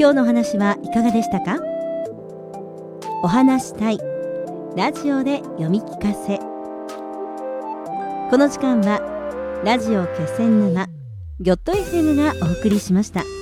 今日のお話はいかがでしたか？お話したいラジオで読み聞かせ。この時間はラジオ気仙沼ギョッと FM がお送りしました。